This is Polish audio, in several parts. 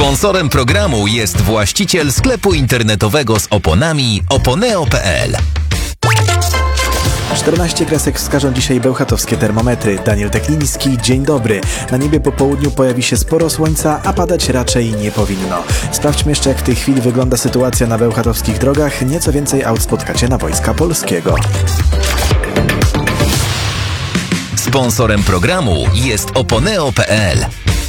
Sponsorem programu jest właściciel sklepu internetowego z oponami oponeo.pl. 14 kresek wskażą dzisiaj bełchatowskie termometry. Daniel Tekliński, dzień dobry. Na niebie po południu pojawi się sporo słońca, a padać raczej nie powinno. Sprawdźmy jeszcze, jak w tej chwili wygląda sytuacja na bełchatowskich drogach. Nieco więcej aut spotkacie na Wojska Polskiego. Sponsorem programu jest oponeo.pl.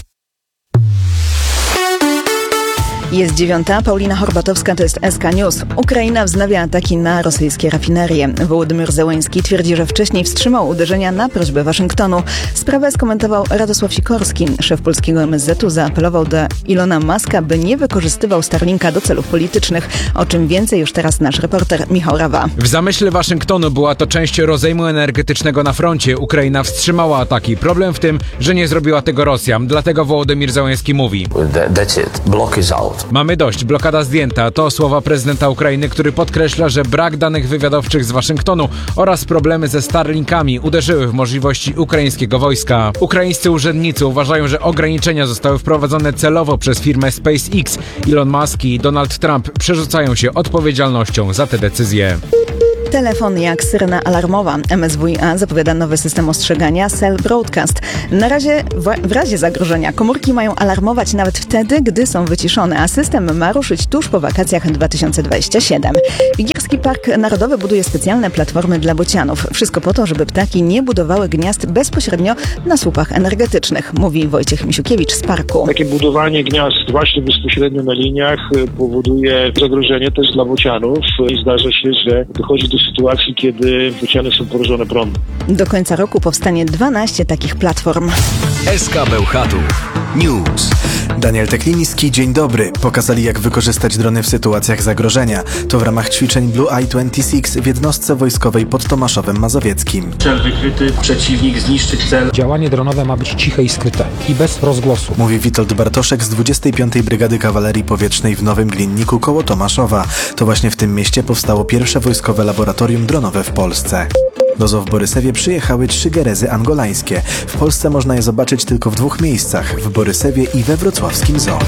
Jest 9. Paulina Horbatowska, to jest SK News. Ukraina wznawia ataki na rosyjskie rafinerie. Wołodymyr Zełenski twierdzi, że wcześniej wstrzymał uderzenia na prośbę Waszyngtonu. Sprawę skomentował Radosław Sikorski. Szef polskiego MSZ-u zaapelował do Ilona Muska, by nie wykorzystywał Starlinka do celów politycznych. O czym więcej już teraz nasz reporter Michał Rawa. W zamyśle Waszyngtonu była to część rozejmu energetycznego na froncie. Ukraina wstrzymała ataki. Problem w tym, że nie zrobiła tego Rosja. Dlatego Wołodymyr Zełenski mówi: That's it. Block is out. Mamy dość, blokada zdjęta. To słowa prezydenta Ukrainy, który podkreśla, że brak danych wywiadowczych z Waszyngtonu oraz problemy ze Starlinkami uderzyły w możliwości ukraińskiego wojska. Ukraińscy urzędnicy uważają, że ograniczenia zostały wprowadzone celowo przez firmę SpaceX. Elon Musk i Donald Trump przerzucają się odpowiedzialnością za te decyzje. Telefon jak syrena alarmowa. MSWiA zapowiada nowy system ostrzegania Cell Broadcast. Na razie w razie zagrożenia komórki mają alarmować nawet wtedy, gdy są wyciszone, a system ma ruszyć tuż po wakacjach 2027. Wigierski Park Narodowy buduje specjalne platformy dla bocianów. Wszystko po to, żeby ptaki nie budowały gniazd bezpośrednio na słupach energetycznych, mówi Wojciech Misiukiewicz z parku. Takie budowanie gniazd właśnie bezpośrednio na liniach powoduje zagrożenie też dla bocianów i zdarza się, że dochodzi do sytuacji, kiedy bociany są porażone prądem. Do końca roku powstanie 12 takich platform. SK Bełchatów News. Daniel Tekliński, dzień dobry. Pokazali, jak wykorzystać drony w sytuacjach zagrożenia. To w ramach ćwiczeń Blue I-26 w jednostce wojskowej pod Tomaszowem Mazowieckim. Cel wykryty, przeciwnik zniszczyć cel. Działanie dronowe ma być ciche i skryte i bez rozgłosu. Mówi Witold Bartoszek z 25. Brygady Kawalerii Powietrznej w Nowym Glinniku koło Tomaszowa. To właśnie w tym mieście powstało pierwsze wojskowe laboratorium dronowe w Polsce. Do zoo w Borysewie przyjechały 3 gerezy angolańskie. W Polsce można je zobaczyć tylko w 2 miejscach, w Borysewie i we wrocławskim zoo.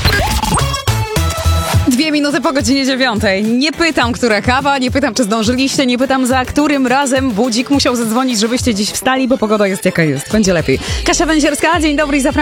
2 minuty po godzinie 9. Nie pytam, która kawa, nie pytam, czy zdążyliście, nie pytam, za którym razem budzik musiał zadzwonić, żebyście dziś wstali, bo pogoda jest jaka jest. Będzie lepiej. Kasia Węzierska, dzień dobry i zapraszam.